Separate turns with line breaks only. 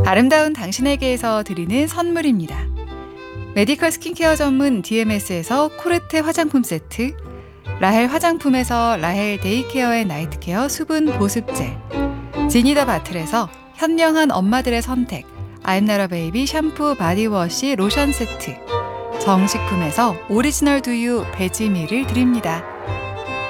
아름다운 당신에게에서 드리는 선물입니다. 메디컬 스킨케어 전문 DMS에서 코르테 화장품 세트, 라헬 화장품에서 라헬 데이케어 앤 나이트케어 수분 보습제, 지니더 바틀에서 현명한 엄마들의 선택 아임나라 베이비 샴푸 바디워시 로션 세트, 정식품에서 오리지널 두유 베지밀을 드립니다.